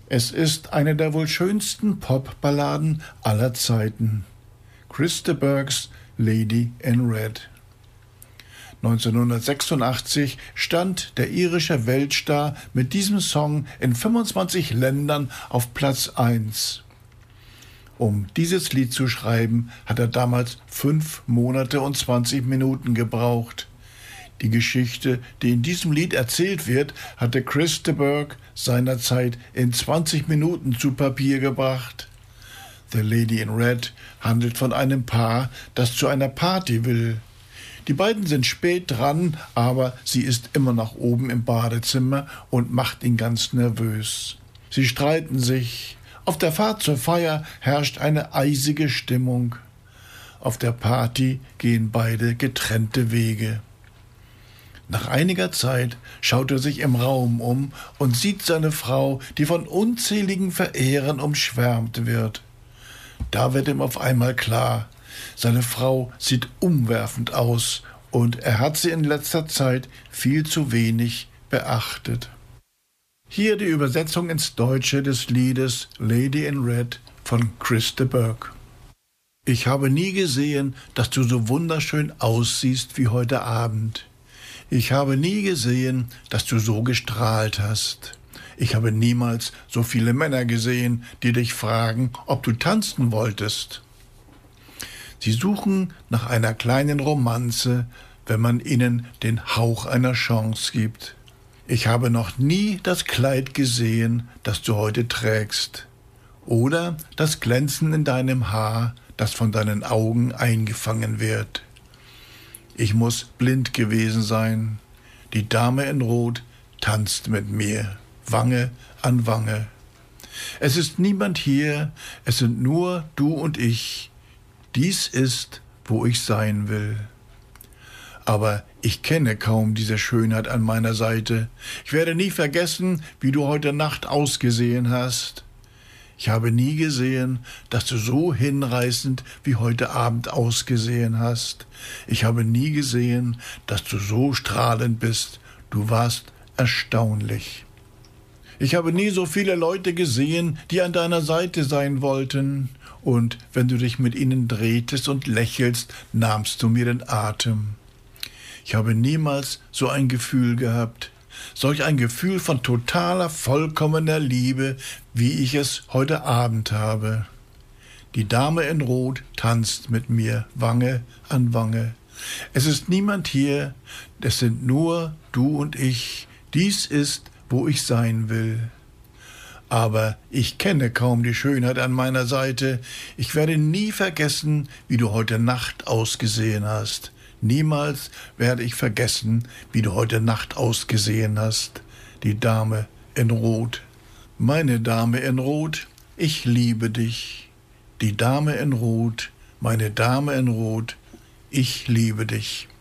Es ist eine der wohl schönsten Popballaden aller Zeiten. Chris de Burghs Lady in Red. 1986 stand der irische Weltstar mit diesem Song in 25 Ländern auf Platz 1. Um dieses Lied zu schreiben, hat er damals 5 Monate und 20 Minuten gebraucht. Die Geschichte, die in diesem Lied erzählt wird, hatte Chris de Burgh seinerzeit in 20 Minuten zu Papier gebracht. The Lady in Red handelt von einem Paar, das zu einer Party will. Die beiden sind spät dran, aber sie ist immer noch oben im Badezimmer und macht ihn ganz nervös. Sie streiten sich. Auf der Fahrt zur Feier herrscht eine eisige Stimmung. Auf der Party gehen beide getrennte Wege. Nach einiger Zeit schaut er sich im Raum um und sieht seine Frau, die von unzähligen Verehrern umschwärmt wird. Da wird ihm auf einmal klar, seine Frau sieht umwerfend aus und er hat sie in letzter Zeit viel zu wenig beachtet. Hier die Übersetzung ins Deutsche des Liedes Lady in Red von Chris de Burgh. Ich habe nie gesehen, dass du so wunderschön aussiehst wie heute Abend. Ich habe nie gesehen, dass du so gestrahlt hast. Ich habe niemals so viele Männer gesehen, die dich fragen, ob du tanzen wolltest. Sie suchen nach einer kleinen Romanze, wenn man ihnen den Hauch einer Chance gibt. Ich habe noch nie das Kleid gesehen, das du heute trägst. Oder das Glänzen in deinem Haar, das von deinen Augen eingefangen wird. Ich muss blind gewesen sein. Die Dame in Rot tanzt mit mir, Wange an Wange. Es ist niemand hier, es sind nur du und ich. Dies ist, wo ich sein will. Aber ich kenne kaum diese Schönheit an meiner Seite. Ich werde nie vergessen, wie du heute Nacht ausgesehen hast. Ich habe nie gesehen, dass du so hinreißend wie heute Abend ausgesehen hast. Ich habe nie gesehen, dass du so strahlend bist. Du warst erstaunlich. Ich habe nie so viele Leute gesehen, die an deiner Seite sein wollten. Und wenn du dich mit ihnen drehtest und lächelst, nahmst du mir den Atem. Ich habe niemals so ein Gefühl gehabt. Solch ein Gefühl von totaler, vollkommener Liebe, wie ich es heute Abend habe. Die Dame in Rot tanzt mit mir, Wange an Wange. Es ist niemand hier, es sind nur du und ich. Dies ist, wo ich sein will. Aber ich kenne kaum die Schönheit an meiner Seite. Ich werde nie vergessen, wie du heute Nacht ausgesehen hast. Niemals werde ich vergessen, wie du heute Nacht ausgesehen hast. Die Dame in Rot. Meine Dame in Rot, ich liebe dich. Die Dame in Rot, meine Dame in Rot, ich liebe dich.